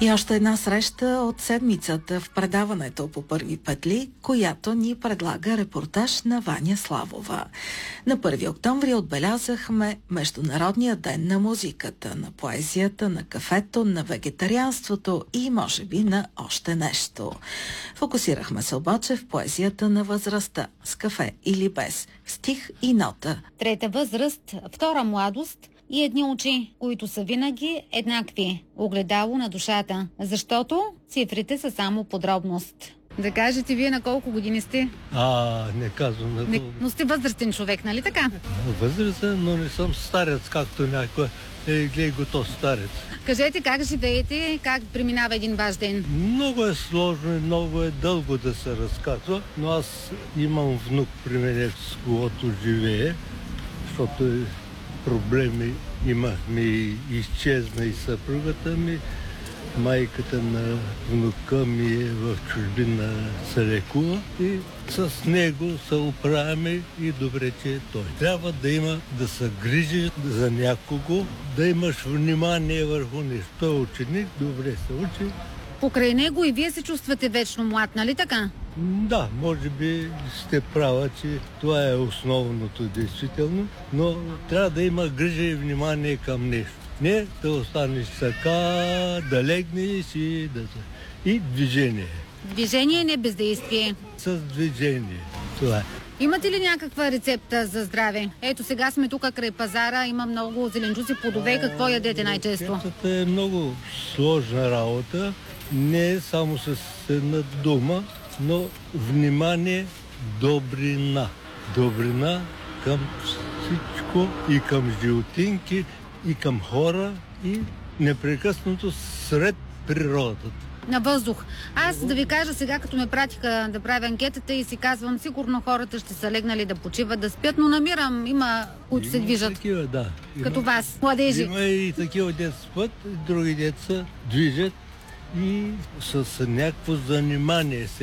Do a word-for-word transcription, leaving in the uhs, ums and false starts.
И още една среща от седмицата в предаването по първи петли, която ни предлага репортаж на Ваня Славова. На първи октомври отбелязахме Международния ден на музиката, на поезията, на кафето, на вегетарианството и може би на още нещо. Фокусирахме се обаче в поезията на възрастта, с кафе или без, стих и нота. Трета възраст, втора младост и едни очи, които са винаги еднакви. Огледало на душата, защото цифрите са само подробност. Да кажете, вие на колко години сте? А, не казвам на не, колко. Но сте възрастен човек, нали така? Възрастен, но не съм старец, както някой. Е, гледай го то старец. Кажете как живеете, как преминава един ваш ден? Много е сложно и много е дълго да се разказва, но аз имам внук при мен, с когото живее, защото проблеми имахме и изчезна и съпругата ми. Майката на внука ми е в чужбина, се лекува и с него се оправяме и добре, че е той. Трябва да има, да се грижи за някого, да имаш внимание върху нещо. Той е ученик, добре се учи. Покрай него и вие се чувствате вечно млад, нали така? Да, може би сте права, че това е основното действително, но трябва да има грижа и внимание към нещо. Не да останеш така, да легнеш и да се... И движение. Движение, не бездействие. С движение. Това е. Имате ли някаква рецепта за здраве? Ето сега сме тук край пазара, има много зеленчуци, плодове. Какво ядете най-често? Рецептата е много сложна работа. Не е само с една дума, но внимание, добрина. Добрина към всичко и към животинки, и към хора, и непрекъснато сред природата. На въздух. Аз да ви кажа сега, като ме пратиха да правя анкетата и си казвам, сигурно хората ще са легнали да почиват, да спят, но намирам, има, които има се движат. Такива, да. Има, като вас, младежи. Има и такива деца спът, други деца движат и с някакво занимание се.